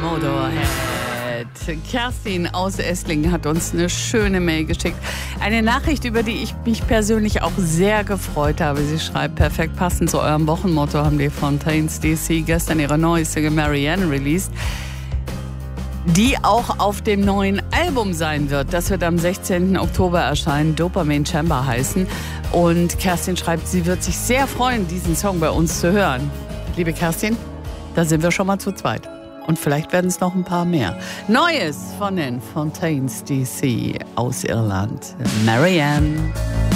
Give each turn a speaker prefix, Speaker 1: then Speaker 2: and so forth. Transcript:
Speaker 1: Motorhead. Kerstin aus Esslingen hat uns eine schöne Mail geschickt. Eine Nachricht, über die ich mich persönlich auch sehr gefreut habe. Sie schreibt, perfekt passend zu eurem Wochenmotto haben die Fontaines DC gestern ihre neue Single Marianne released, die auch auf dem neuen Album sein wird. Das wird am 16. Oktober erscheinen, Dopamine Chamber heißen. Und Kerstin schreibt, sie wird sich sehr freuen, diesen Song bei uns zu hören. Liebe Kerstin, da sind wir schon mal zu zweit. Und vielleicht werden es noch ein paar mehr. Neues von den Fontaines DC aus Irland. Marianne.